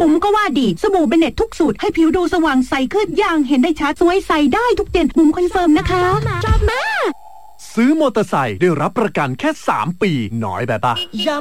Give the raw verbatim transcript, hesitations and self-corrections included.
บุ๋มก็ว่าดีสบู่เบเน็ตทุกสูตรให้ผิวดูสว่างใสขึ้นอย่างเห็นได้ชัดสวยใสได้ทุกเดือนบุ๋มคอนเฟิร์มนะคะชอบมากซื้อมอเตอร์ไซค์ได้รับประกันแค่สามปีน้อยแบบปะ